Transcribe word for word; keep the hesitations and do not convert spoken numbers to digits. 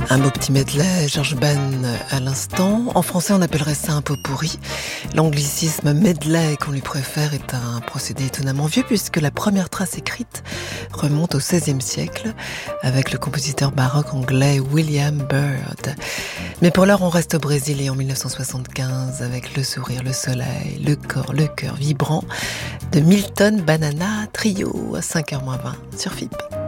Un beau petit medley, Georges Ben à l'instant. En français, on appellerait ça un pot pourri. L'anglicisme medley qu'on lui préfère est un procédé étonnamment vieux puisque la première trace écrite remonte au seizième siècle avec le compositeur baroque anglais William Byrd. Mais pour l'heure, on reste au Brésil et en mille neuf cent soixante-quinze avec le sourire, le soleil, le corps, le cœur vibrant de Milton Banana Trio à cinq heures moins vingt sur F I P.